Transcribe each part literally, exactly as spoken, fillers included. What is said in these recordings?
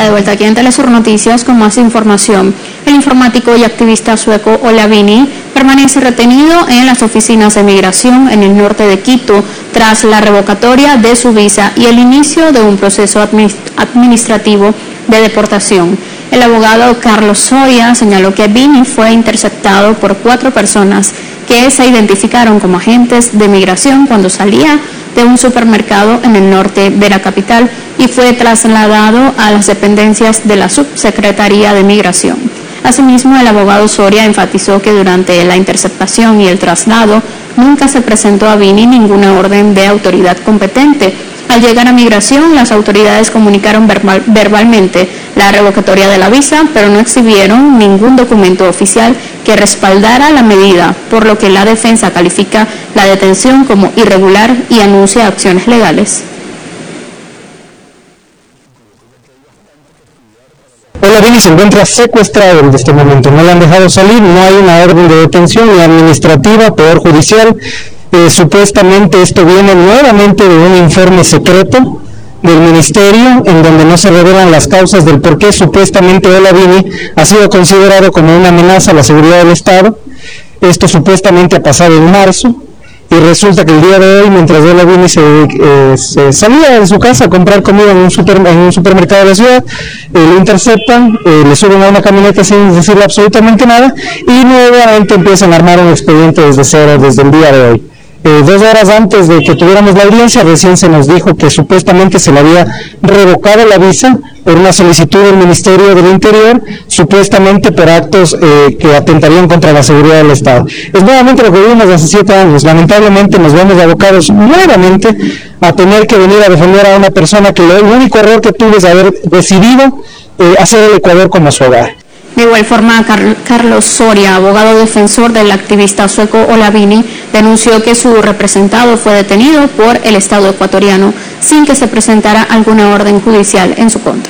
de vuelta aquí en Telesur Noticias con más información. El informático y activista sueco Ola Vini permanece retenido en las oficinas de migración en el norte de Quito tras la revocatoria de su visa y el inicio de un proceso administrativo de deportación. El abogado Carlos Soria señaló que Vini fue interceptado por cuatro personas que se identificaron como agentes de migración cuando salía de un supermercado en el norte de la capital y fue trasladado a las dependencias de la Subsecretaría de Migración. Asimismo, el abogado Soria enfatizó que durante la interceptación y el traslado nunca se presentó a Vini ninguna orden de autoridad competente. Al llegar a migración, las autoridades comunicaron verbal, verbalmente la revocatoria de la visa, pero no exhibieron ningún documento oficial que respaldara la medida, por lo que la defensa califica la detención como irregular y anuncia acciones legales. Ola Vini se encuentra secuestrado en este momento, no le han dejado salir, no hay una orden de detención ni administrativa, peor judicial. Eh, supuestamente esto viene nuevamente de un informe secreto del ministerio en donde no se revelan las causas del por qué supuestamente Ola Vini ha sido considerado como una amenaza a la seguridad del Estado. Esto supuestamente ha pasado en marzo y resulta que el día de hoy, mientras Ola Vini se, eh, se salía de su casa a comprar comida en un, super, en un supermercado de la ciudad, eh, lo interceptan, eh, le suben a una camioneta sin decirle absolutamente nada y nuevamente empiezan a armar un expediente desde cero desde el día de hoy. Eh, dos horas antes de que tuviéramos la audiencia, recién se nos dijo que supuestamente se le había revocado la visa por una solicitud del Ministerio del Interior, supuestamente por actos eh, que atentarían contra la seguridad del Estado. Es nuevamente lo que vivimos hace siete años. Lamentablemente nos vemos abocados nuevamente a tener que venir a defender a una persona que el único error que tuvo es haber decidido eh, hacer el Ecuador como su hogar. De igual forma, Car- Carlos Soria, abogado defensor del activista sueco Ola Vini, denunció que su representado fue detenido por el Estado ecuatoriano sin que se presentara alguna orden judicial en su contra.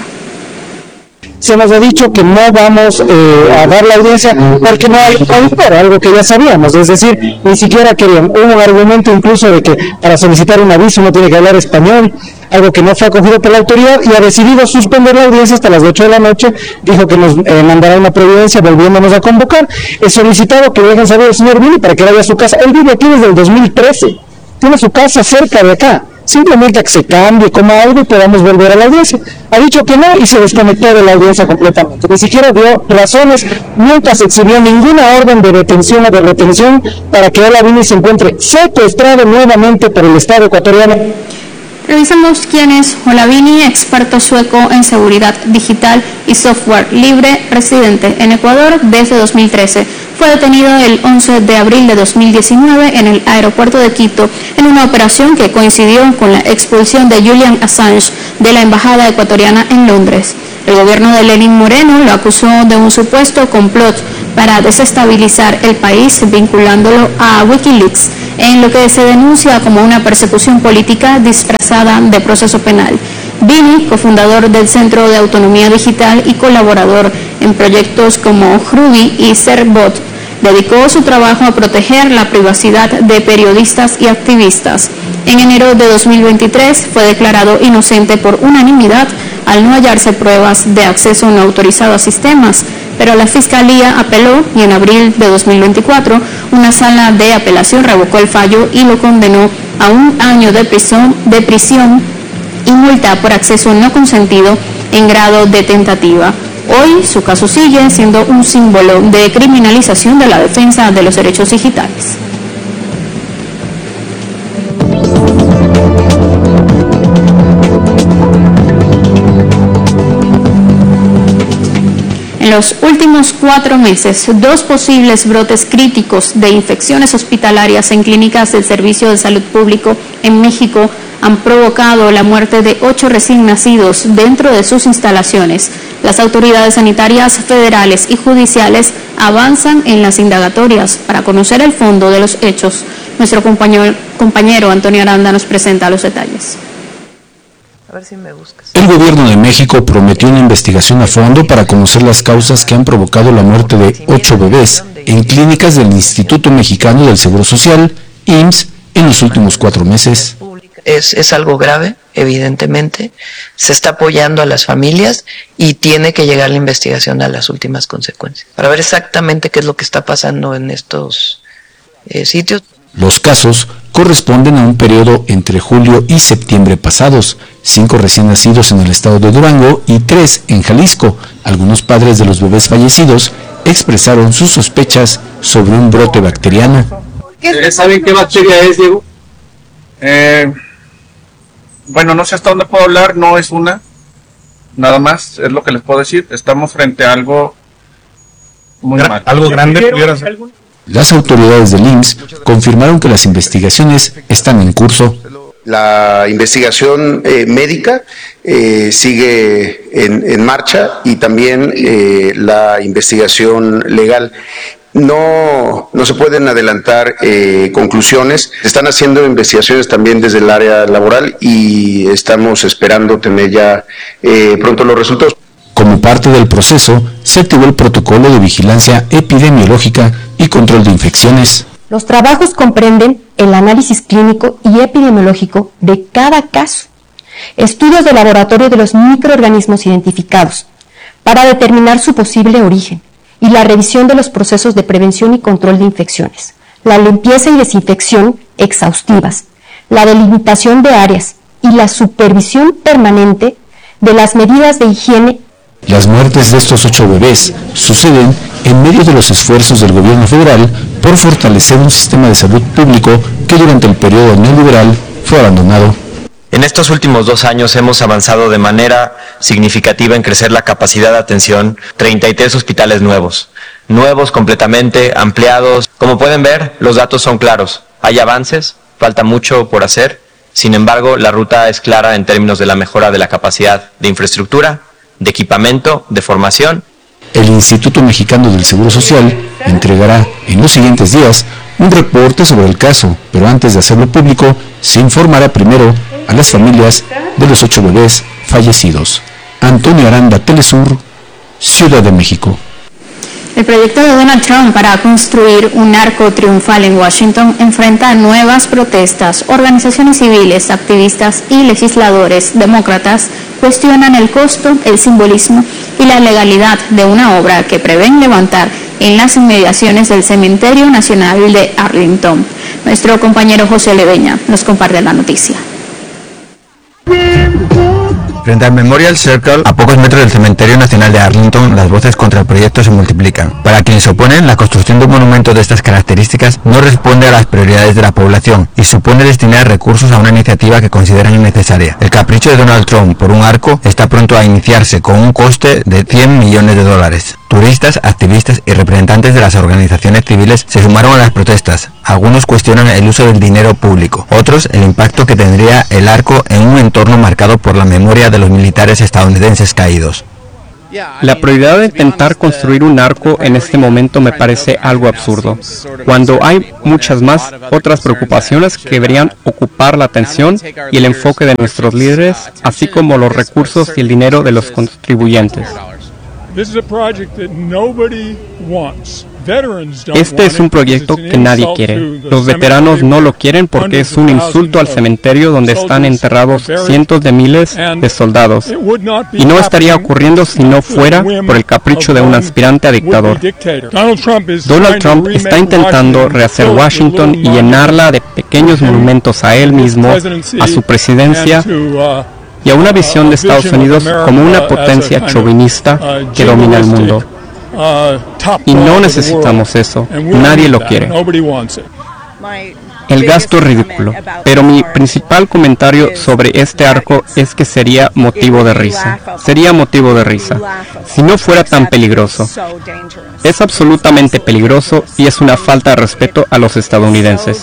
Se nos ha dicho que no vamos eh, a dar la audiencia porque no hay autor, algo que ya sabíamos, es decir, ni siquiera querían. Hubo un argumento incluso de que para solicitar un aviso no tiene que hablar español, algo que no fue acogido por la autoridad y ha decidido suspender la audiencia hasta las ocho de la noche, dijo que nos eh, mandará una providencia volviéndonos a convocar. He solicitado que le dejen saber al señor Vini para que vaya a su casa. Él vive aquí desde el dos mil trece, tiene su casa cerca de acá. Simplemente a que se cambie, coma algo y podamos volver a la audiencia. Ha dicho que no y se desconectó de la audiencia completamente. Ni siquiera dio razones, nunca se exhibió ninguna orden de detención o de retención para que Ola Vini se encuentre secuestrado nuevamente por el Estado ecuatoriano. Revisamos quién es Ola Vini, experto sueco en seguridad digital y software libre, residente en Ecuador desde dos mil trece. Fue detenido el once de abril de dos mil diecinueve en el aeropuerto de Quito en una operación que coincidió con la expulsión de Julian Assange de la embajada ecuatoriana en Londres. El gobierno de Lenín Moreno lo acusó de un supuesto complot para desestabilizar el país vinculándolo a Wikileaks, en lo que se denuncia como una persecución política disfrazada de proceso penal. Vini, cofundador del Centro de Autonomía Digital y colaborador en proyectos como Hruby y Cerbot, dedicó su trabajo a proteger la privacidad de periodistas y activistas. En enero de dos mil veintitrés fue declarado inocente por unanimidad al no hallarse pruebas de acceso no autorizado a sistemas, pero la Fiscalía apeló y en abril de dos mil veinticuatro una sala de apelación revocó el fallo y lo condenó a un año de prisión, de prisión y multa por acceso no consentido en grado de tentativa. Hoy su caso sigue siendo un símbolo de criminalización de la defensa de los derechos digitales. En los últimos cuatro meses, dos posibles brotes críticos de infecciones hospitalarias en clínicas del Servicio de Salud Público en México han provocado la muerte de ocho recién nacidos dentro de sus instalaciones. Las autoridades sanitarias federales y judiciales avanzan en las indagatorias para conocer el fondo de los hechos. Nuestro compañero, compañero Antonio Aranda nos presenta los detalles. A ver si me buscas. El gobierno de México prometió una investigación a fondo para conocer las causas que han provocado la muerte de ocho bebés en clínicas del Instituto Mexicano del Seguro Social, I M S S, en los últimos cuatro meses. es, es algo grave, evidentemente. Se está apoyando a las familias y tiene que llegar la investigación a las últimas consecuencias para ver exactamente qué es lo que está pasando en estos eh, sitios. Los casos corresponden a un periodo entre julio y septiembre pasados, cinco recién nacidos en el estado de Durango y tres en Jalisco. Algunos padres de los bebés fallecidos expresaron sus sospechas sobre un brote bacteriano. ¿Saben qué bacteria es, Diego? Eh, bueno, no sé hasta dónde puedo hablar, no es una, nada más, es lo que les puedo decir. Estamos frente a algo muy mal. ¿Algo grande pudiera ser? Las autoridades del I M S S confirmaron que las investigaciones están en curso. La investigación eh, médica eh, sigue en, en marcha y también eh, la investigación legal. No, no se pueden adelantar eh, conclusiones. Se están haciendo investigaciones también desde el área laboral y estamos esperando tener ya eh, pronto los resultados. Como parte del proceso, se activó el protocolo de vigilancia epidemiológica y control de infecciones. Los trabajos comprenden el análisis clínico y epidemiológico de cada caso, estudios de laboratorio de los microorganismos identificados para determinar su posible origen y la revisión de los procesos de prevención y control de infecciones, la limpieza y desinfección exhaustivas, la delimitación de áreas y la supervisión permanente de las medidas de higiene. Las muertes de estos ocho bebés suceden en medio de los esfuerzos del gobierno federal por fortalecer un sistema de salud público que durante el periodo neoliberal fue abandonado. En estos últimos dos años hemos avanzado de manera significativa en crecer la capacidad de atención, treinta y tres hospitales nuevos, nuevos completamente, ampliados. Como pueden ver, los datos son claros, hay avances, falta mucho por hacer, sin embargo, la ruta es clara en términos de la mejora de la capacidad de infraestructura, de equipamiento, de formación. El Instituto Mexicano del Seguro Social entregará en los siguientes días un reporte sobre el caso, pero antes de hacerlo público, se informará primero a las familias de los ocho bebés fallecidos. Antonio Aranda, Telesur, Ciudad de México. El proyecto de Donald Trump para construir un arco triunfal en Washington enfrenta nuevas protestas. Organizaciones civiles, activistas y legisladores demócratas cuestionan el costo, el simbolismo y la legalidad de una obra que prevén levantar en las inmediaciones del Cementerio Nacional de Arlington. Nuestro compañero José Leveña nos comparte la noticia. Frente al Memorial Circle, a pocos metros del Cementerio Nacional de Arlington, las voces contra el proyecto se multiplican. Para quienes se oponen, la construcción de un monumento de estas características no responde a las prioridades de la población y supone destinar recursos a una iniciativa que consideran innecesaria. El capricho de Donald Trump por un arco está pronto a iniciarse con un coste de cien millones de dólares. Turistas, activistas y representantes de las organizaciones civiles se sumaron a las protestas. Algunos cuestionan el uso del dinero público, otros el impacto que tendría el arco en un entorno marcado por la memoria de los militares estadounidenses caídos. La prioridad de intentar construir un arco en este momento me parece algo absurdo, cuando hay muchas más otras preocupaciones que deberían ocupar la atención y el enfoque de nuestros líderes, así como los recursos y el dinero de los contribuyentes. Este es un proyecto que nadie quiere. Los veteranos no lo quieren porque es un insulto al cementerio donde están enterrados cientos de miles de soldados. Y no estaría ocurriendo si no fuera por el capricho de un aspirante a dictador. Donald Trump está intentando rehacer Washington y llenarla de pequeños monumentos a él mismo, a su presidencia y a una visión de Estados Unidos como una potencia chauvinista que domina el mundo. Y no necesitamos eso, nadie lo quiere. El gasto es ridículo, pero mi principal comentario sobre este arco es que sería motivo de risa. Sería motivo de risa, si no fuera tan peligroso. Es absolutamente peligroso y es una falta de respeto a los estadounidenses.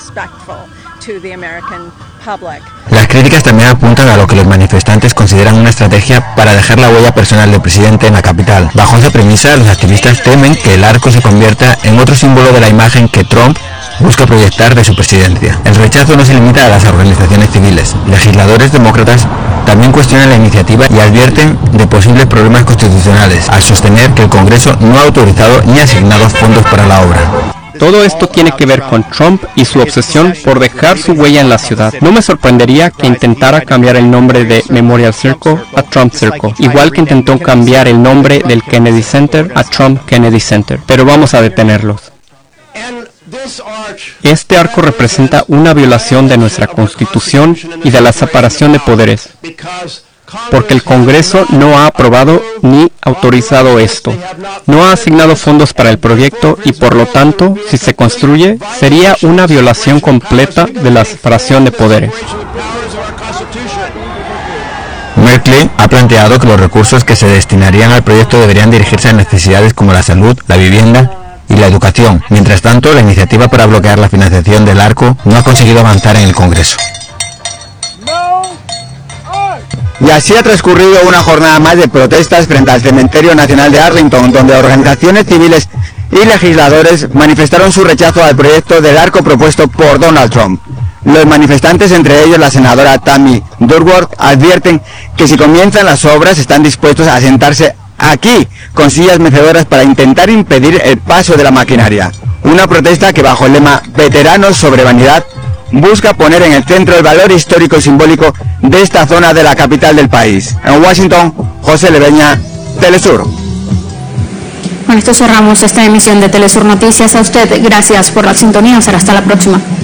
Las críticas también apuntan a lo que los manifestantes consideran una estrategia para dejar la huella personal del presidente en la capital. Bajo esa premisa, los activistas temen que el arco se convierta en otro símbolo de la imagen que Trump busca proyectar de su presidencia. El rechazo no se limita a las organizaciones civiles. Legisladores demócratas también cuestionan la iniciativa y advierten de posibles problemas constitucionales, al sostener que el Congreso no ha autorizado ni asignado fondos para la obra. Todo esto tiene que ver con Trump y su obsesión por dejar su huella en la ciudad. No me sorprendería que intentara cambiar el nombre de Memorial Circle a Trump Circle, igual que intentó cambiar el nombre del Kennedy Center a Trump Kennedy Center. Pero vamos a detenerlos. Este arco representa una violación de nuestra Constitución y de la separación de poderes, porque el Congreso no ha aprobado ni autorizado esto. No ha asignado fondos para el proyecto y por lo tanto, si se construye, sería una violación completa de la separación de poderes. Merkley ha planteado que los recursos que se destinarían al proyecto deberían dirigirse a necesidades como la salud, la vivienda y la educación. Mientras tanto, la iniciativa para bloquear la financiación del arco no ha conseguido avanzar en el Congreso. Y así ha transcurrido una jornada más de protestas frente al Cementerio Nacional de Arlington, donde organizaciones civiles y legisladores manifestaron su rechazo al proyecto del arco propuesto por Donald Trump. Los manifestantes, entre ellos la senadora Tammy Duckworth, advierten que si comienzan las obras están dispuestos a sentarse aquí con sillas mecedoras para intentar impedir el paso de la maquinaria. Una protesta que bajo el lema Veteranos sobre Vanidad busca poner en el centro el valor histórico y simbólico de esta zona de la capital del país. En Washington, José Leveña, Telesur. Con esto cerramos esta emisión de Telesur Noticias. A usted, gracias por la sintonía. Será hasta la próxima.